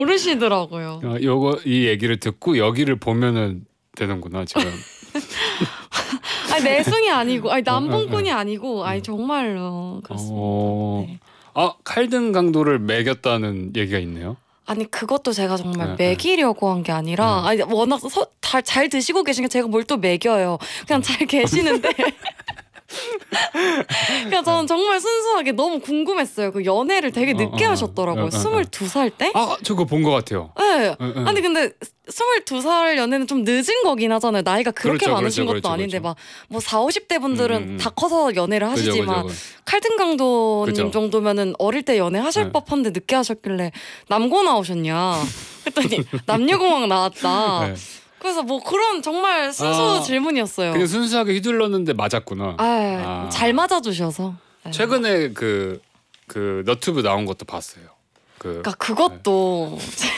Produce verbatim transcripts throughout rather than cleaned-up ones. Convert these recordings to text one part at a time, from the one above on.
모르시더라고요. 어, 요거 이 얘기를 듣고 여기를 보면은 되는구나 지금. 아니 내숭이 아니고, 아니 남봉꾼이 어, 어, 어. 아니고, 아니 정말로 그렇습니다. 어... 네. 아 칼등 강도를 매겼다는 얘기가 있네요. 아니 그것도 제가 정말 네, 먹이려고 한 게 아니라, 네. 아니 워낙 서, 잘, 잘 드시고 계신 게 제가 뭘 또 먹여요. 그냥 잘 계시는데. 그러니까 저는 정말 순수하게 너무 궁금했어요. 그 연애를 되게 늦게 어, 어, 하셨더라고요. 어, 어, 어. 스물두 살 때? 아 저거 본 것 같아요. 네. 응, 응. 아니 근데 스물두 살 연애는 좀 늦은 거긴 하잖아요. 나이가 그렇게 그렇죠, 많으신 그렇죠, 것도 그렇죠, 아닌데 그렇죠. 막 뭐 사오십 대 분들은 음, 음, 음. 다 커서 연애를 그죠, 하시지만 그죠, 그죠. 칼등강도님 그죠. 정도면은 어릴 때 연애하실 네. 법한데 늦게 하셨길래 남고 나오셨냐 했더니 남녀공학 나왔다. 네. 그래서 뭐 그런 정말 순수 아, 질문이었어요. 그냥 순수하게 휘둘렀는데 맞았구나. 아, 아. 잘 맞아주셔서. 네. 최근에 그, 그 너튜브 나온 것도 봤어요. 그 그러니까 그것도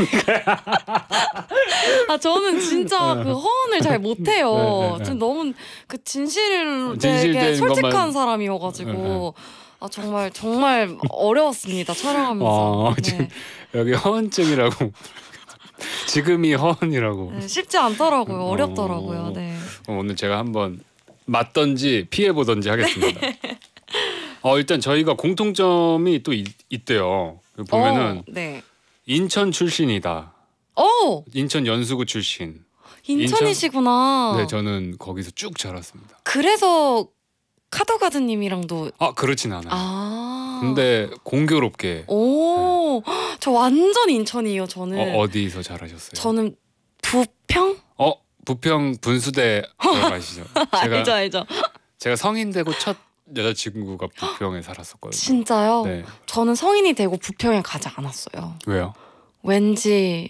아 저는 진짜 그 허언을 잘 못해요. 네, 네, 네. 전 너무 그 진실되게 진실된 솔직한 것만- 사람이어가지고 아 정말 정말 어려웠습니다 촬영하면서. 아, 지금 여기 허언증이라고. 지금이 허언이라고. 네, 쉽지 않더라고요. 어. 어렵더라고요. 네. 어, 오늘 제가 한번 맞던지 피해 보던지 하겠습니다. 어 일단 저희가 공통점이 또 있, 있대요. 보면은 어, 네. 인천 출신이다. 어 인천 연수구 출신. 인천이시구나. 네, 저는 거기서 쭉 자랐습니다. 그래서 카더가드님이랑도 아 그렇진 않아요. 아. 근데 공교롭게 오, 저 완전 인천이에요. 저는. 어, 어디서 자라셨어요? 저는 부평? 어 부평 분수대 들어가시죠? 제가 알죠, 알죠. 제가 성인 되고 첫 여자친구가 부평에 살았었거든요. 진짜요? 네. 저는 성인이 되고 부평에 가지 않았어요. 왜요? 왠지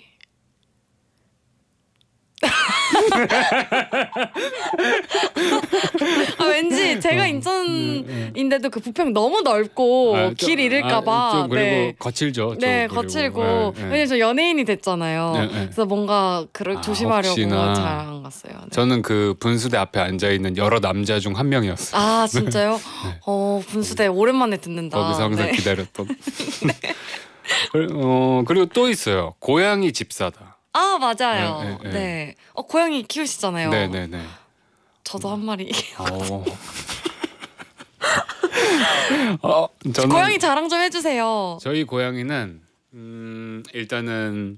아, 왠지 제가 인천인데도 그 부평 너무 넓고 아, 좀- 길 잃을까봐. 아, 좀 그리고 네. 거칠죠. 네, 좀 그리고. 거칠고. 네, 네. 왜냐면 저 연예인이 됐잖아요. 네, 네. 그래서 뭔가 그를 아, 조심하려고 혹시나. 잘 안 갔어요. 네. 저는 그 분수대 앞에 앉아 있는 여러 남자 중 한 명이었어요. 아, 진짜요? 네. 어, 분수대 오랜만에 듣는다. 거기서 항상 네. 기다렸던. 그- 어 그리고 또 있어요. 고양이 집사다. 아, 맞아요. 네, 네. 네, 네. 어, 고양이 키우시잖아요. 네네네. 저도 한 마리. 어. 어, 저는 고양이 자랑 좀 해주세요. 저희 고양이는 음, 일단은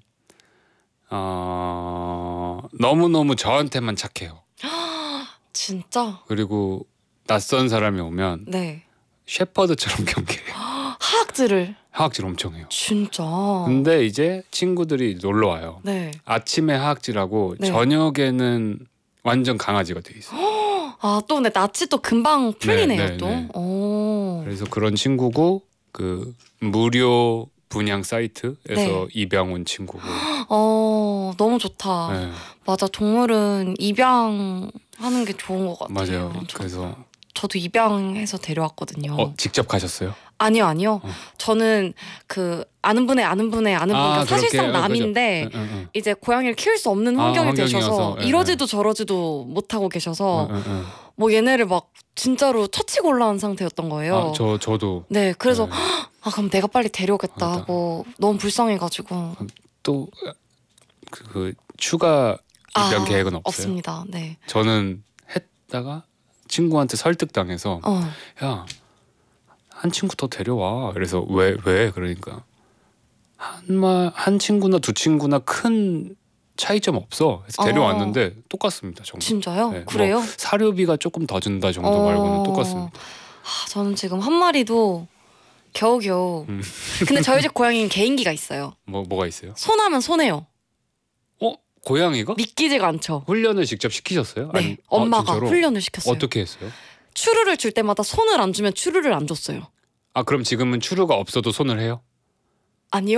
어, 너무 너무 저한테만 착해요. 진짜? 그리고 낯선 사람이 오면 네. 셰퍼드처럼 경계해요. 하악질을. 하악질 엄청 해요. 진짜. 근데 이제 친구들이 놀러 와요. 네. 아침에 하악질하고 네. 저녁에는 완전 강아지가 돼 있어요. 아, 또 근데 낯이 또 금방 풀리네요, 네, 네, 또. 네. 오. 그래서 그런 친구고 그 무료 분양 사이트에서 네. 입양 온 친구고. 어, 너무 좋다. 네, 맞아, 동물은 입양하는 게 좋은 것 같아요. 맞아요. 저, 그래서 저도 입양해서 데려왔거든요. 어, 직접 가셨어요? 아니요, 아니요. 어. 저는 그 아는 분의 아는 분의 아는 분, 아, 그러니까 사실상 그렇게, 어, 남인데 그죠. 응, 응, 이제 고양이를 키울 수 없는 아, 환경이 환경이어서, 되셔서 예, 이러지도 저러지도 못하고 계셔서 응, 응, 응. 뭐 얘네를 막 진짜로 처치고 올라온 상태였던 거예요. 아, 저 저도 네, 그래서 네. 아 그럼 내가 빨리 데려오겠다 맞다. 하고 너무 불쌍해가지고 또 그 추가 입양 아, 계획은 없어요. 없습니다. 네. 저는 했다가 친구한테 설득당해서 어. 야, 한 친구 더 데려와. 그래서 왜 왜 그러니까 한마 한 친구나 두 친구나 큰 차이점 없어. 그래서 어. 데려왔는데 똑같습니다. 정말. 진짜요? 네, 뭐 그래요? 사료비가 조금 더 준다 정도 어. 말고는 똑같습니다. 아, 저는 지금 한 마리도 겨우겨우. 음. 근데 저희 집 고양이는 개인기가 있어요. 뭐 뭐가 있어요? 손하면 손해요. 어 고양이가 믿기지가 않죠. 훈련을 직접 시키셨어요? 네, 아니, 아, 엄마가 진짜로? 훈련을 시켰어요. 어떻게 했어요? 추루를 줄 때마다 손을 안 주면 추루를 안 줬어요. 아 그럼 지금은 추루가 없어도 손을 해요? 아니요.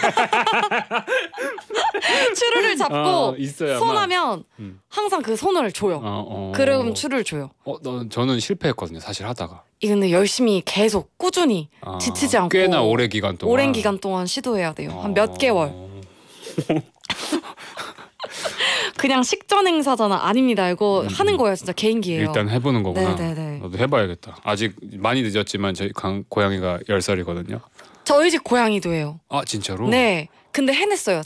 추루를 잡고 아, 있어야만. 손하면 음. 항상 그 손을 줘요. 어, 어. 그럼 추루를 줘요. 어, 너, 저는 실패했거든요. 사실 하다가. 이 근데 열심히 계속 꾸준히 아, 지치지 않고 꽤나 오래 기간 동안. 오랜 기간 동안 시도해야 돼요. 한 어. 몇 개월. 그냥 식전 행사잖아. 아닙니다. 이거 음, 하는 음. 거예요. 진짜 개인기예요. 일단 해보는 거구나. 네네네. 나도 해봐야겠다. 아직 많이 늦었지만 저희 강, 고양이가 열 살이거든요. 저희 집 고양이도 해요. 아 진짜로? 네. 근데 해냈어요.